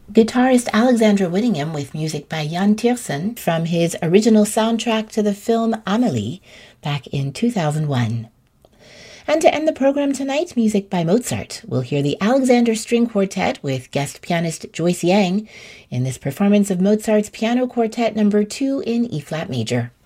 Guitarist Alexander Whittingham with music by Jan Tiersen from his original soundtrack to the film Amelie back in 2001. And to end the program tonight, music by Mozart. We'll hear the Alexander String Quartet with guest pianist Joyce Yang in this performance of Mozart's Piano Quartet No. 2 in E-flat major.